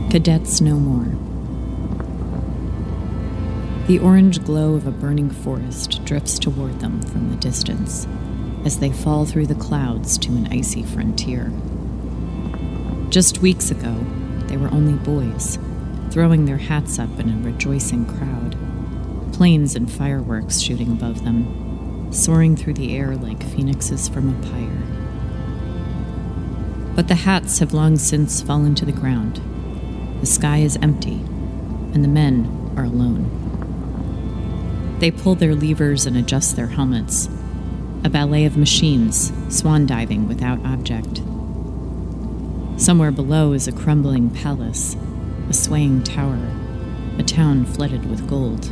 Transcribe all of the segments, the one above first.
Cadets no more. The orange glow of a burning forest drifts toward them from the distance as they fall through the clouds to an icy frontier. Just weeks ago, they were only boys, throwing their hats up in a rejoicing crowd, planes and fireworks shooting above them, soaring through the air like phoenixes from a pyre. But the hats have long since fallen to the ground. The sky is empty, and the men are alone. They pull their levers and adjust their helmets, a ballet of machines, swan diving without object. Somewhere below is a crumbling palace, a swaying tower, a town flooded with gold.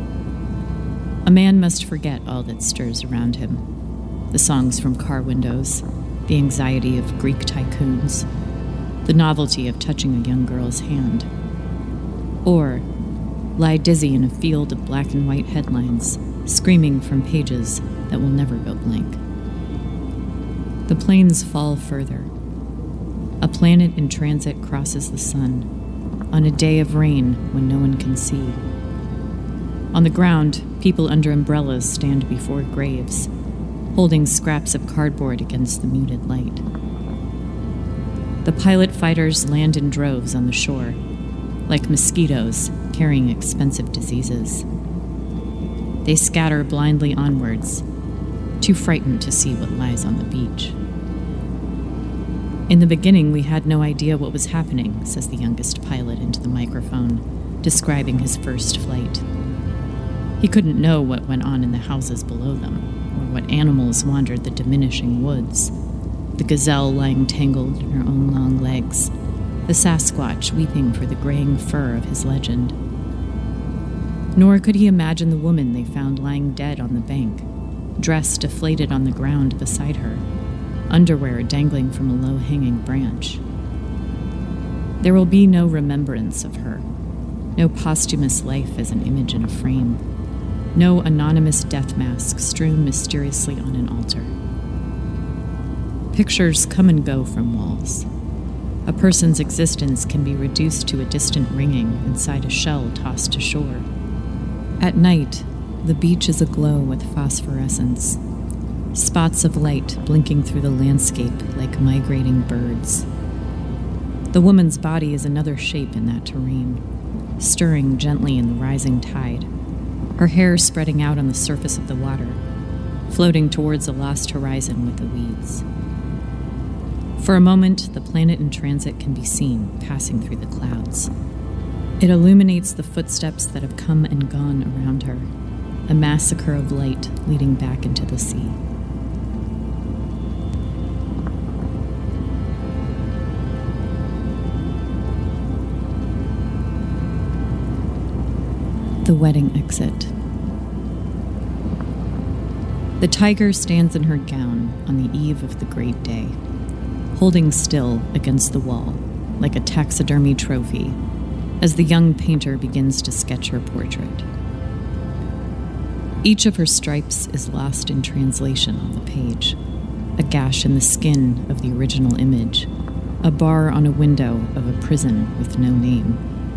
A man must forget all that stirs around him. The songs from car windows, the anxiety of Greek tycoons, the novelty of touching a young girl's hand. Or lie dizzy in a field of black and white headlines, screaming from pages that will never go blank. The planes fall further. A planet in transit crosses the sun, on a day of rain when no one can see. On the ground, people under umbrellas stand before graves, holding scraps of cardboard against the muted light. The pilot fighters land in droves on the shore, like mosquitoes carrying expensive diseases. They scatter blindly onwards, too frightened to see what lies on the beach. In the beginning, we had no idea what was happening, says the youngest pilot into the microphone, describing his first flight. He couldn't know what went on in the houses below them, or what animals wandered the diminishing woods. The gazelle lying tangled in her own long legs, the Sasquatch weeping for the graying fur of his legend. Nor could he imagine the woman they found lying dead on the bank, dress deflated on the ground beside her, underwear dangling from a low-hanging branch. There will be no remembrance of her, no posthumous life as an image in a frame, no anonymous death mask strewn mysteriously on an altar. Pictures come and go from walls. A person's existence can be reduced to a distant ringing inside a shell tossed to shore. At night, the beach is aglow with phosphorescence, spots of light blinking through the landscape like migrating birds. The woman's body is another shape in that terrain, stirring gently in the rising tide, her hair spreading out on the surface of the water, floating towards a lost horizon with the weeds. For a moment, the planet in transit can be seen passing through the clouds. It illuminates the footsteps that have come and gone around her, a massacre of light leading back into the sea. The wedding exit. The tiger stands in her gown on the eve of the great day, holding still against the wall like a taxidermy trophy as the young painter begins to sketch her portrait. Each of her stripes is lost in translation on the page, a gash in the skin of the original image, a bar on a window of a prison with no name.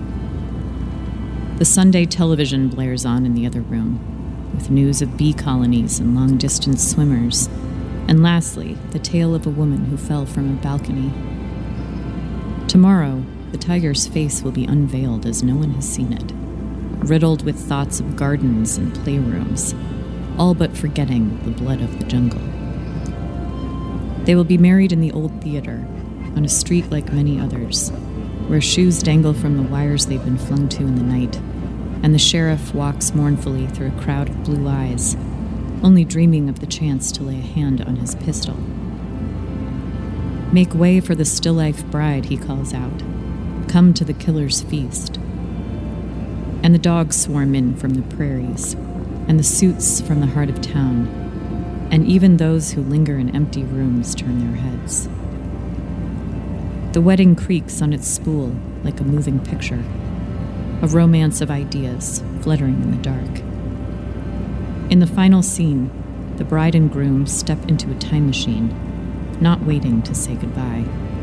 The Sunday television blares on in the other room, with news of bee colonies and long-distance swimmers, and lastly, the tale of a woman who fell from a balcony. Tomorrow, the tiger's face will be unveiled as no one has seen it, riddled with thoughts of gardens and playrooms, all but forgetting the blood of the jungle. They will be married in the old theater, on a street like many others, where shoes dangle from the wires they've been flung to in the night, and the sheriff walks mournfully through a crowd of blue eyes, only dreaming of the chance to lay a hand on his pistol. "Make way for the still-life bride," he calls out. "Come to the killer's feast." And the dogs swarm in from the prairies, and the suits from the heart of town, and even those who linger in empty rooms turn their heads. The wedding creaks on its spool like a moving picture, a romance of ideas fluttering in the dark. In the final scene, the bride and groom step into a time machine, not waiting to say goodbye.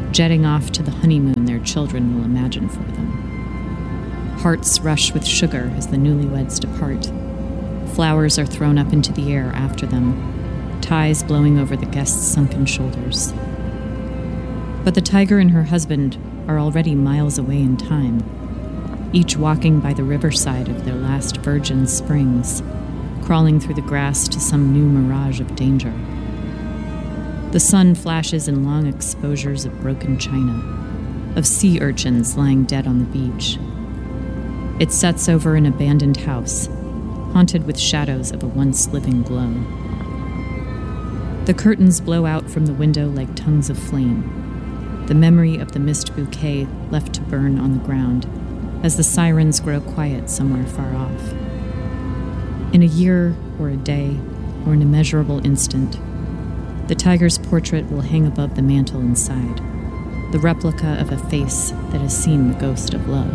jetting off to the honeymoon their children will imagine for them. Hearts rush with sugar as the newlyweds depart. Flowers are thrown up into the air after them, ties blowing over the guests' sunken shoulders. But the tiger and her husband are already miles away in time, each walking by the riverside of their last virgin springs, crawling through the grass to some new mirage of danger. The sun flashes in long exposures of broken china, of sea urchins lying dead on the beach. It sets over an abandoned house, haunted with shadows of a once living glow. The curtains blow out from the window like tongues of flame, the memory of the mist bouquet left to burn on the ground as the sirens grow quiet somewhere far off. In a year or a day or an immeasurable instant, the tiger's portrait will hang above the mantel inside, the replica of a face that has seen the ghost of love.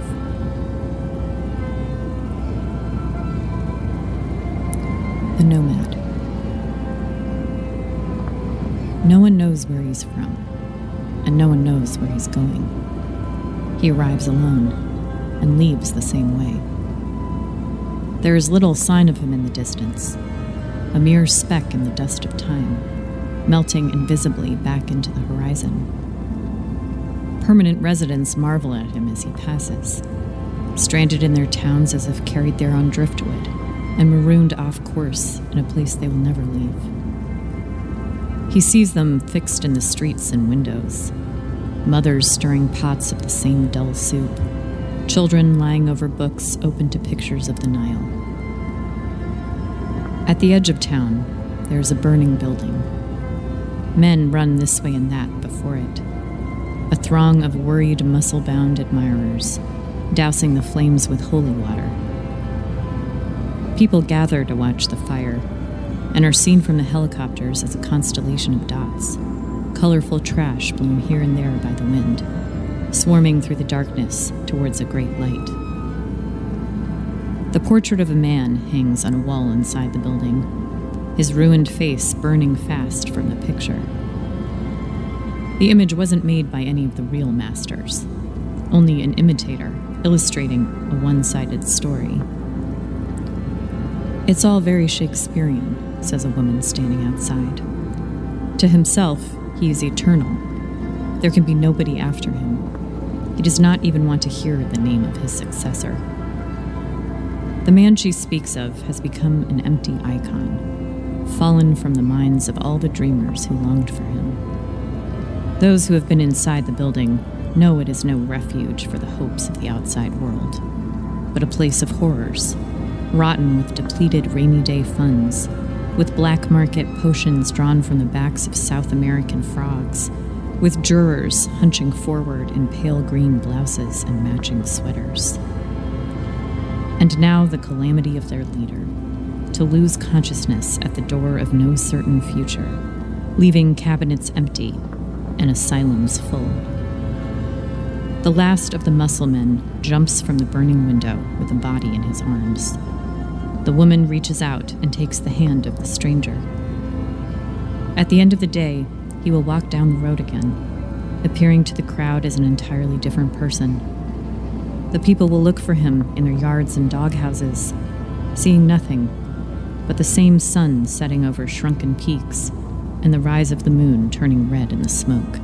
The Nomad. No one knows where he's from, and no one knows where he's going. He arrives alone and leaves the same way. There is little sign of him in the distance, a mere speck in the dust of time, melting invisibly back into the horizon. Permanent residents marvel at him as he passes, stranded in their towns as if carried there on driftwood, and marooned off course in a place they will never leave. He sees them fixed in the streets and windows, mothers stirring pots of the same dull soup, children lying over books open to pictures of the Nile. At the edge of town, there is a burning building. Men run this way and that before it, a throng of worried, muscle-bound admirers, dousing the flames with holy water. People gather to watch the fire and are seen from the helicopters as a constellation of dots, colorful trash blown here and there by the wind, swarming through the darkness towards a great light. The portrait of a man hangs on a wall inside the building, his ruined face burning fast from the picture. The image wasn't made by any of the real masters, only an imitator illustrating a one-sided story. "It's all very Shakespearean," says a woman standing outside. To himself, he is eternal. There can be nobody after him. He does not even want to hear the name of his successor. The man she speaks of has become an empty icon, fallen from the minds of all the dreamers who longed for him. Those who have been inside the building know it is no refuge for the hopes of the outside world, but a place of horrors, rotten with depleted rainy day funds, with black market potions drawn from the backs of South American frogs, with jurors hunching forward in pale green blouses and matching sweaters. And now the calamity of their leader, to lose consciousness at the door of no certain future, leaving cabinets empty and asylums full. The last of the muscle men jumps from the burning window with a body in his arms. The woman reaches out and takes the hand of the stranger. At the end of the day, he will walk down the road again, appearing to the crowd as an entirely different person. The people will look for him in their yards and doghouses, seeing nothing but the same sun setting over shrunken peaks and the rise of the moon turning red in the smoke.